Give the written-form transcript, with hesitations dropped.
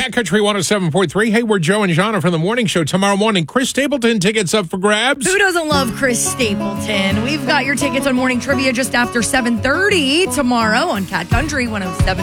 Cat Country 107.3. Hey, we're Joe and Jana from the morning show. Tomorrow morning, Chris Stapleton tickets up for grabs. Who doesn't love Chris Stapleton? We've got your tickets on morning trivia just after 7:30 tomorrow on Cat Country 107.3.